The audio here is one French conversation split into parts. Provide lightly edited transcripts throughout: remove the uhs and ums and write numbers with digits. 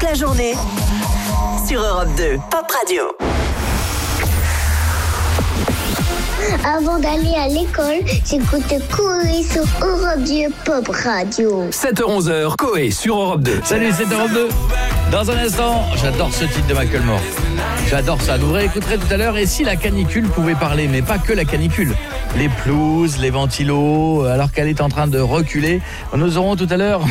la journée sur Europe 2, Pop Radio. Avant d'aller à l'école, j'écoute Coé sur Europe 2 Pop Radio. 7h-11h, Coé sur Europe 2. Salut, c'est Europe 2. Dans un instant, j'adore ce titre de Macklemore. J'adore ça. Nous réécouterons tout à l'heure. Et si la canicule pouvait parler, mais pas que la canicule. Les pelouses, les ventilos, alors qu'elle est en train de reculer. Nous aurons tout à l'heure...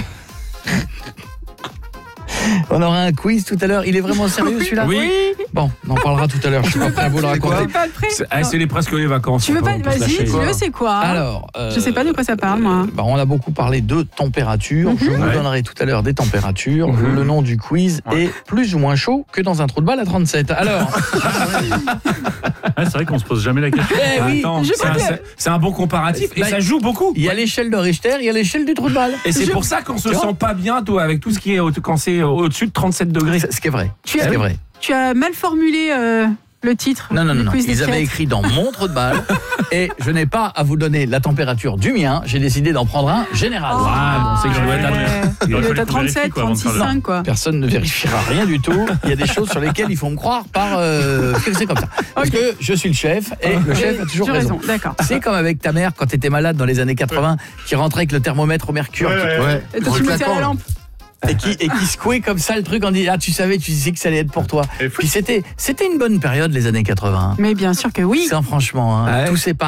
On aura un quiz tout à l'heure. Il est vraiment sérieux celui-là? Oui. Bon, on en parlera tout à l'heure. Je suis pas prêt à vous le raconter. C'est presque les vacances. Tu veux pas? Vas-y, tu veux, c'est quoi? Alors, je sais pas de quoi ça parle, moi. On a beaucoup parlé de température. Je vous donnerai tout à l'heure des températures. Le nom du quiz est plus ou moins chaud que dans un trou de balle à 37. Alors, c'est vrai qu'on se pose jamais la question. oui, Attends, C'est un bon comparatif et ça joue beaucoup. il y a l'échelle de Richter, il y a l'échelle du trou de balle. Et c'est pour ça qu'on se sent pas bien, toi, avec tout ce qui est quand c'est au-dessus de 37 degrés. Ce qui est vrai. Tu Ce qui est vrai. Tu as mal formulé le titre. Non. du quiz des Ils avaient fêtes. écrit dans mon trou de balle et je n'ai pas à vous donner la température du mien. J'ai décidé d'en prendre un général. C'est que je dois être Il doit être à 37, 36, 5, quoi. Personne ne vérifiera rien du tout. Il y a des choses sur lesquelles il faut me croire que c'est comme ça. Parce que je suis le chef et le chef a toujours Tu as raison. D'accord. C'est comme avec ta mère quand tu étais malade dans les années 80 qui rentrait avec le thermomètre au mercure Et toi, tu mettais à la lampe. et qui secouait comme ça le truc en disant tu sais que ça allait être pour toi. Puis c'était une bonne période les années 80. Mais bien sûr que oui. Franchement, tout s'est pas